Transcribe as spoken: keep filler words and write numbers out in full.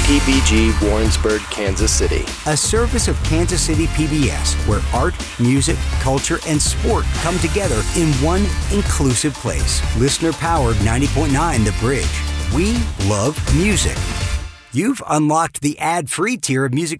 P B G Warrensburg, Kansas City. A service of Kansas City P B S, where art, music, culture, and sport come together in one inclusive place. Listener-powered ninety point nine The Bridge. We love music. You've unlocked the ad-free tier of Music